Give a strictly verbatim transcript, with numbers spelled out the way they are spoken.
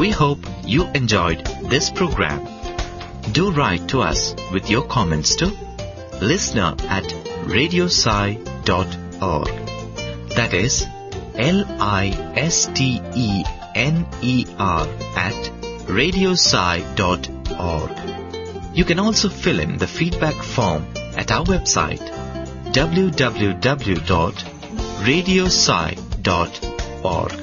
We hope you enjoyed this program. Do write to us with your comments to listener at radiosci dot org. That is L I S T E N E R at radiosci dot org. You can also fill in the feedback form at our website w w w dot radiosci dot org.